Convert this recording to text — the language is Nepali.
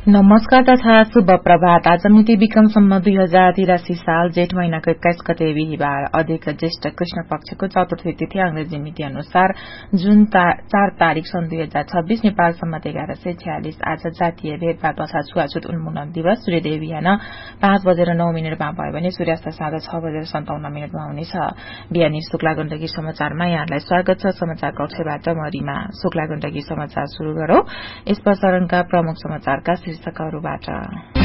नमस्कार तथा शुभ प्रभात। आज मिति विक्रमसम्म 2083 साल जेठ महिनाको 21 गते बिहिबार अधिक ज्येष्ठ कृष्ण पक्षको चतुर्थी तिथि अंग्रेजी मिति अनुसार जुन 4 तारिक सन् 2026 नेपाल सम्मत 1146। आज जातीय भेदभाव तथा छुवाछुत उन्मूलन दिवस। सूर्योदय बिहान 5:09 भयो भने सूर्यास्त साँझ 6:57 हुनेछ। बिहानी शुक्ला गण्डकी समाचारमा यहाँलाई स्वागत छ। समाचार कक्षबाट म रिमा। शुक्ला गण्डकी समाचार शुरू गरौं। यस प्रसारणका प्रमुख समाचारका शीर्षकहरूबाट।